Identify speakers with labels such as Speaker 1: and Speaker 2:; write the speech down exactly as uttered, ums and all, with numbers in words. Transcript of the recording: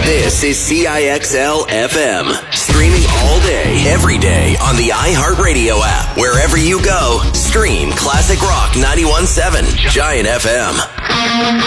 Speaker 1: This is C I X L F M. Streaming all day, every day on the iHeartRadio app. Wherever you go, stream Classic Rock ninety-one point seven Giant F M.